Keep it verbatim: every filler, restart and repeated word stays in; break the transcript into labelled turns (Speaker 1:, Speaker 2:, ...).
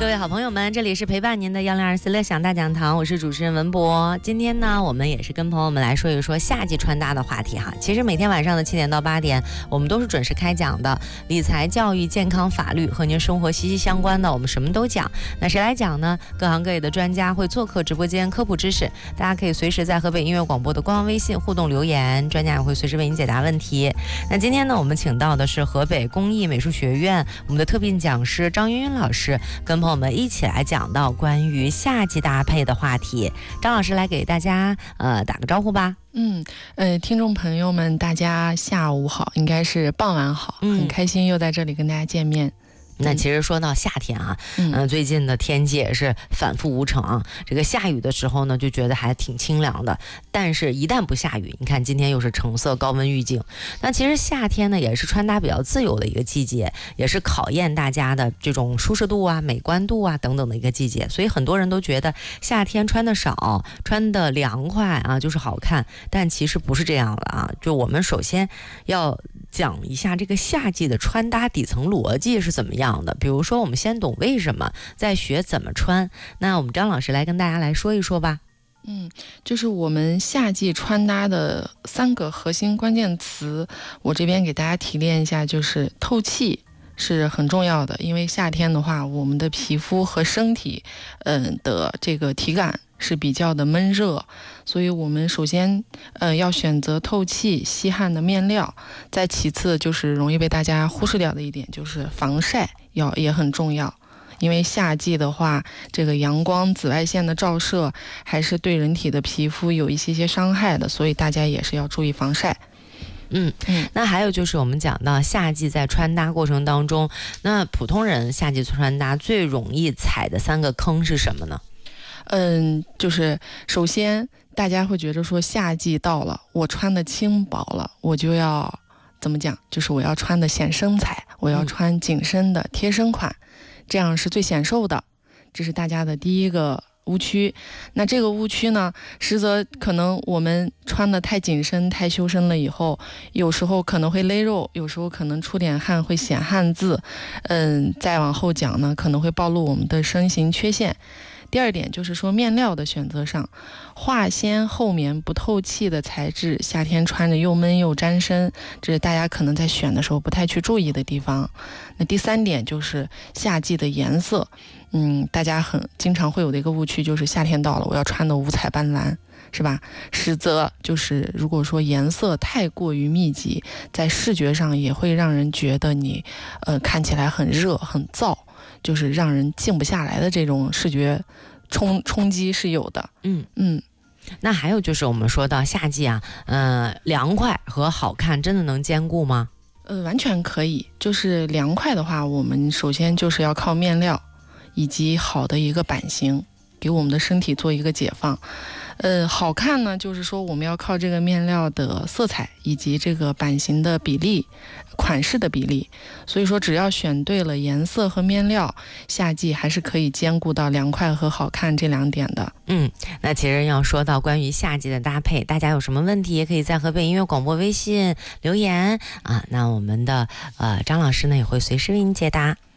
Speaker 1: 各位好朋友们，这里是陪伴您的幺零二四乐享大讲堂，我是主持人文博。今天呢，我们也是跟朋友们来说一说夏季穿搭的话题哈。其实每天晚上的七点到八点，我们都是准时开讲的，理财、教育、健康、法律和您生活息息相关的，我们什么都讲。那谁来讲呢？各行各业的专家会做客直播间科普知识，大家可以随时在河北音乐广播的官方微信互动留言，专家也会随时为您解答问题。那今天呢，我们请到的是河北工艺美术学院我们的特聘讲师张云云老师，跟朋友们一起来讲到关于夏季搭配的话题。张老师来给大家呃打个招呼吧。
Speaker 2: 嗯，呃，听众朋友们，大家下午好，应该是傍晚好，嗯、很开心又在这里跟大家见面。
Speaker 1: 那其实说到夏天啊，嗯、呃，最近的天气也是反复无常。这个下雨的时候呢，就觉得还挺清凉的，但是一旦不下雨，你看今天又是橙色高温预警。那其实夏天呢，也是穿搭比较自由的一个季节，也是考验大家的这种舒适度啊、美观度啊等等的一个季节。所以很多人都觉得夏天穿的少、穿的凉快啊，就是好看。但其实不是这样的啊。就我们首先要讲一下这个夏季的穿搭底层逻辑是怎么样的。比如说我们先懂为什么，再学怎么穿。那我们张老师来跟大家来说一说吧。
Speaker 2: 嗯，就是我们夏季穿搭的三个核心关键词，我这边给大家提炼一下，就是透气是很重要的。因为夏天的话，我们的皮肤和身体嗯的这个体感是比较的闷热，所以我们首先呃要选择透气吸汗的面料。再其次就是容易被大家忽视掉的一点，就是防晒要也很重要。因为夏季的话，这个阳光紫外线的照射还是对人体的皮肤有一些些伤害的，所以大家也是要注意防晒。
Speaker 1: 嗯，那还有就是我们讲到夏季在穿搭过程当中，那普通人夏季穿搭最容易踩的三个坑是什么呢？
Speaker 2: 嗯，就是首先大家会觉得说夏季到了，我穿的轻薄了，我就要怎么讲？就是我要穿的显身材，我要穿紧身的贴身款。嗯，这样是最显瘦的，这是大家的第一个误区。那这个误区呢，实则可能我们穿的太紧身太修身了以后，有时候可能会勒肉，有时候可能出点汗会显汗渍。嗯，再往后讲呢，可能会暴露我们的身形缺陷。第二点就是说面料的选择上，化纤厚棉不透气的材质，夏天穿着又闷又沾身，这是大家可能在选的时候不太去注意的地方。那第三点就是夏季的颜色，嗯，大家很经常会有的一个误区就是夏天到了，我要穿的五彩斑斓，是吧？实则就是如果说颜色太过于密集，在视觉上也会让人觉得你呃看起来很热很燥，就是让人静不下来的这种视觉冲冲击是有的。
Speaker 1: 嗯
Speaker 2: 嗯，
Speaker 1: 那还有就是我们说到夏季啊，呃，凉快和好看真的能兼顾吗？
Speaker 2: 呃，完全可以。就是凉快的话，我们首先就是要靠面料以及好的一个版型，给我们的身体做一个解放。呃，好看呢，就是说我们要靠这个面料的色彩以及这个版型的比例、款式的比例。所以说，只要选对了颜色和面料，夏季还是可以兼顾到凉快和好看这两点的。
Speaker 1: 嗯，那其实要说到关于夏季的搭配，大家有什么问题也可以在河北音乐广播微信留言啊。那我们的呃张老师呢也会随时为您解答。